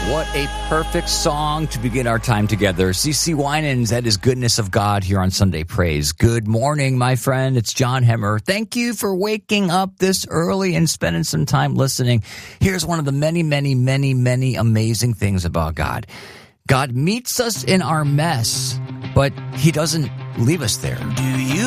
What a perfect song to begin our time together. CeCe Winans, that is Goodness of God here on Sunday Praise. Good morning, my friend. It's John Hemmer. Thank you for waking up this early and spending some time listening. Here's one of the many, many, many, many amazing things about God. God meets us in our mess, but he doesn't leave us there. Do you